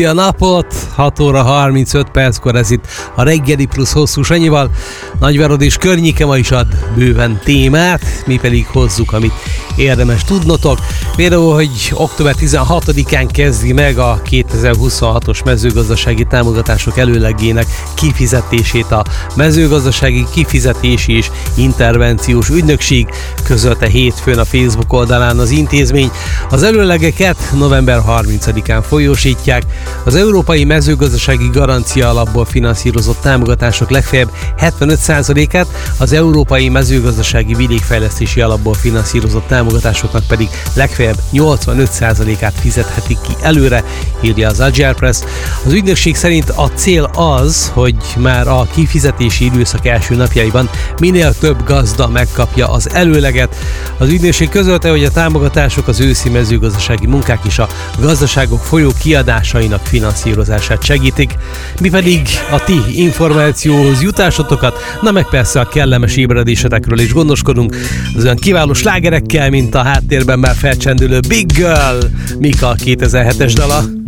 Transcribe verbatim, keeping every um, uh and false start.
A napot, hat óra harmincöt perckor, ez itt a Reggeli Plusz Hosszú Sanyival. Nagyvárad és környéke ma is ad bőven témát, mi pedig hozzuk, amit érdemes tudnotok. Például, hogy október tizenhatodikán kezdi meg a kétezer-huszonhatos mezőgazdasági támogatások előlegének kifizetését a mezőgazdasági kifizetési és intervenciós ügynökség, közölte hétfőn a Facebook oldalán az intézmény. Az előlegeket november harmincadikán folyósítják. Az Európai Mezőgazdasági Garancia Alapból finanszírozott támogatások legfeljebb hetvenöt százalékát, az Európai Mezőgazdasági Vidékfejlesztési Alapból finanszírozott támogatásoknak pedig legfeljebb nyolcvanöt százalékát fizethetik ki előre, írja az Agile Press. Az ügynökség szerint a cél az, hogy már a kifizetési időszak első napjaiban minél több gazda megkapja az előleget. Az ügynökség közölte, hogy a támogatások az őszi mezőgazdasági munkák és a gazdaságok folyó kiadásainak finanszírozását segítik. Mi pedig a ti információhoz jutásotokat, na meg persze a kellemes ébredésetekről is gondoskodunk, az olyan kiváló slágerekkel, mint a háttérben már felcsendülő Big Girl, Mika kétezer-hetes dala.